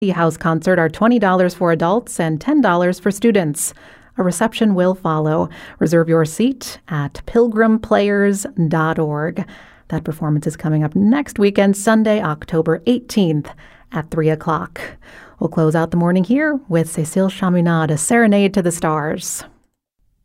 The house concert are $20 for adults and $10 for students. A reception will follow. Reserve your seat at pilgrimplayers.org. That performance is coming up next weekend, Sunday, October 18th at 3 o'clock. We'll close out the morning here with Cécile Chaminade, A Serenade to the Stars.